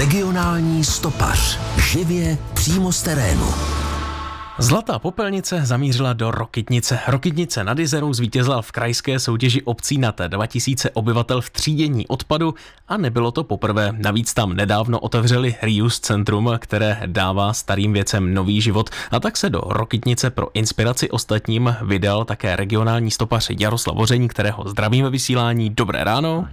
Regionální stopař. Živě přímo z terénu. Zlatá popelnice zamířila do Rokytnice. Rokytnice nad Jizerou zvítězila v krajské soutěži obcí nad 2000 obyvatel v třídění odpadu a nebylo to poprvé. Navíc tam nedávno otevřeli Reuse centrum, které dává starým věcem nový život. A tak se do Rokytnice pro inspiraci ostatním vydal také regionální stopař Jaroslav Voření, kterého zdravím ve vysílání. Dobré ráno.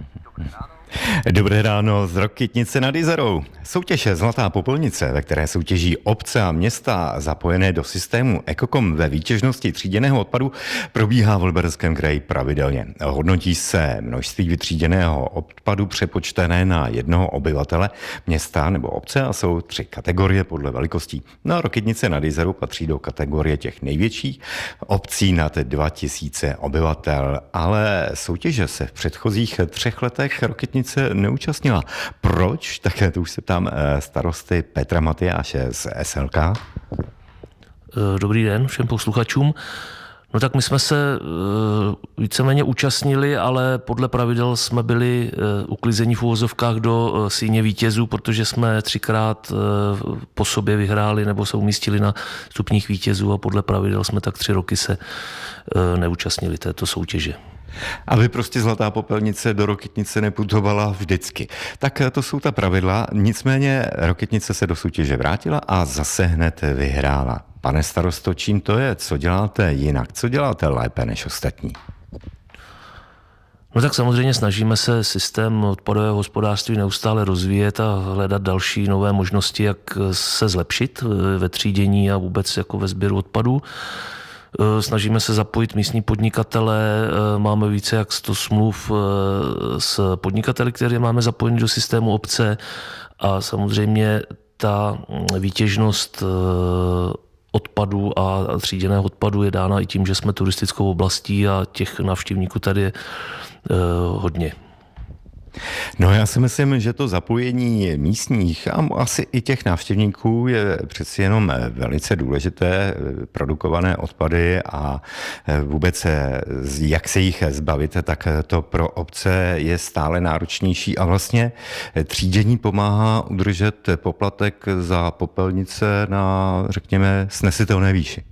Dobré ráno z Rokytnice nad Jizerou. Soutěž Zlatá popelnice, ve které soutěží obce a města zapojené do systému Ekokom ve výtěžnosti tříděného odpadu, probíhá v Libereckém kraji pravidelně. Hodnotí se množství vytříděného odpadu přepočtené na jednoho obyvatele města nebo obce a jsou 3 kategorie podle velikostí. No, Rokytnice nad Jizerou patří do kategorie těch největších obcí nad 2000 obyvatel, ale soutěže se v předchozích 3 letech Rokytnice neúčastnila. Proč? Také to už se ptám starosty Petra Matyáše z SLK. Dobrý den všem posluchačům. No tak my jsme se víceméně účastnili, ale podle pravidel jsme byli uklizení v uvozovkách do síně vítězů, protože jsme 3krát po sobě vyhráli nebo se umístili na stupních vítězů a podle pravidel jsme tak 3 roky se neúčastnili této soutěže. Aby prostě Zlatá popelnice do Rokytnice neputovala vždycky. Tak to jsou ta pravidla, nicméně Rokytnice se do soutěže vrátila a zase hned vyhrála. Pane starosto, čím to je? Co děláte jinak? Co děláte lépe než ostatní? No tak samozřejmě snažíme se systém odpadového hospodářství neustále rozvíjet a hledat další nové možnosti, jak se zlepšit ve třídění a vůbec jako ve sběru odpadů. Snažíme se zapojit místní podnikatele, máme více jak 100 smluv s podnikateli, které máme zapojeny do systému obce a samozřejmě ta výtěžnost odpadu a tříděného odpadu je dána i tím, že jsme turistickou oblastí a těch návštěvníků tady je hodně. No já si myslím, že to zapojení místních a asi i těch návštěvníků je přeci jenom velice důležité, produkované odpady a vůbec jak se jich zbavit, tak to pro obce je stále náročnější a vlastně třídění pomáhá udržet poplatek za popelnice na, řekněme, snesitelné výši.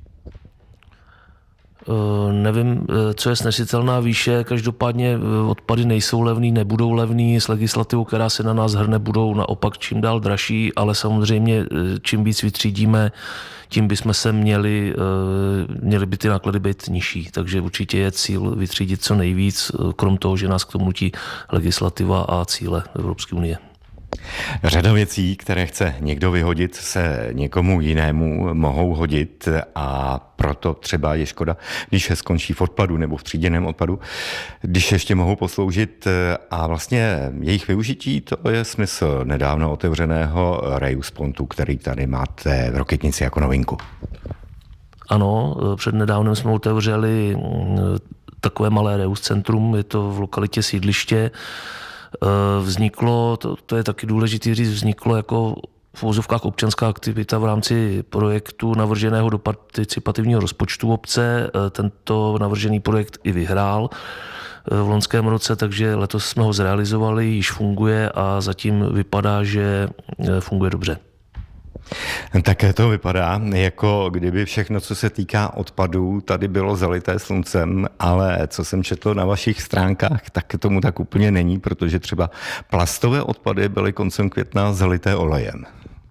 Nevím, co je snesitelná výše, každopádně odpady nejsou levný, nebudou levný, s legislativou, která se na nás hrne, budou naopak čím dál dražší, ale samozřejmě čím víc vytřídíme, tím bychom se měli by ty náklady být nižší, takže určitě je cíl vytřídit co nejvíc, krom toho, že nás k tomu nutí legislativa a cíle Evropské unie. Řada věcí, které chce někdo vyhodit, se někomu jinému mohou hodit a proto třeba je škoda, když se skončí v odpadu nebo v tříděném odpadu, když ještě mohou posloužit a vlastně jejich využití, to je smysl nedávno otevřeného Reuse pontu, který tady máte v Rokytnici jako novinku. Ano, přednedávnem jsme otevřeli takové malé Reuse centrum, je to v lokalitě Sídliště. Vzniklo, to je taky důležitý říct, vzniklo jako v uvozovkách občanská aktivita v rámci projektu navrženého do participativního rozpočtu obce. Tento navržený projekt i vyhrál v loňském roce, takže letos jsme ho zrealizovali, již funguje a zatím vypadá, že funguje dobře. Také to vypadá, jako kdyby všechno, co se týká odpadů, tady bylo zalité sluncem, ale co jsem četl na vašich stránkách, tak tomu tak úplně není, protože třeba plastové odpady byly koncem května zalité olejem.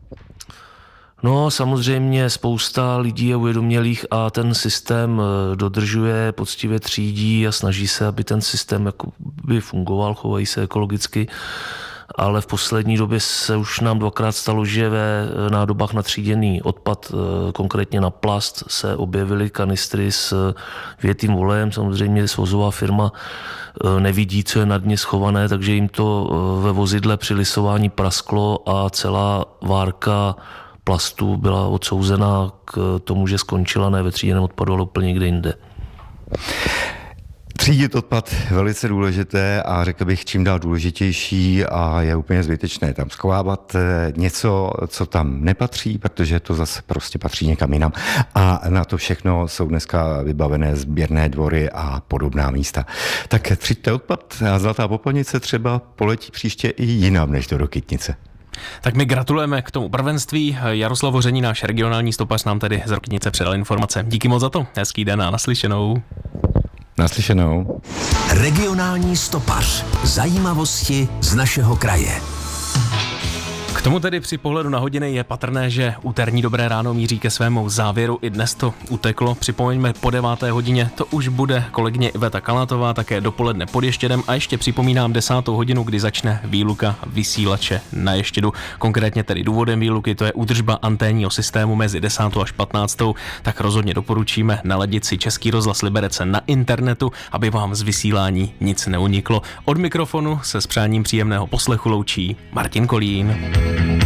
No samozřejmě spousta lidí je uvědomělých a ten systém dodržuje, poctivě třídí a snaží se, aby ten systém jakoby fungoval, chovají se ekologicky. Ale v poslední době se už nám 2krát stalo, že ve nádobách na tříděný odpad, konkrétně na plast, se objevily kanistry s vyjetým olejem. Samozřejmě svozová firma nevidí, co je na dně schované, takže jim to ve vozidle při lisování prasklo a celá várka plastu byla odsouzena k tomu, že skončila ne ve tříděném odpadu, ale úplně někde jinde. Třídit odpad velice důležité a řekl bych čím dál důležitější a je úplně zbytečné tam schovávat něco, co tam nepatří, protože to zase prostě patří někam jinam. A na to všechno jsou dneska vybavené sběrné dvory a podobná místa. Tak tříďte odpad a Zlatá popelnice třeba poletí příště i jinam než do Rokytnice. Tak my gratulujeme k tomu prvenství. Jaroslav Hoření, náš regionální stopař, nám tedy z Rokytnice předal informace. Díky moc za to. Hezký den a naslyšenou. Naslyšenou. Regionální stopař. Zajímavosti z našeho kraje. K tomu tedy při pohledu na hodiny je patrné, že úterní Dobré ráno míří ke svému závěru. I dnes to uteklo. Připomeňme, po 9. hodině to už bude kolegyně Iveta Kalátová, také dopoledne pod Ještědem a ještě připomínám 10. hodinu, kdy začne výluka vysílače na Ještědu. Konkrétně tedy důvodem výluky to je údržba anténního systému mezi 10. až 15. Tak rozhodně doporučíme naladit si Český rozhlas Liberec na internetu, aby vám z vysílání nic neuniklo. Od mikrofonu se s přáním příjemného poslechu loučí Martin Kolín.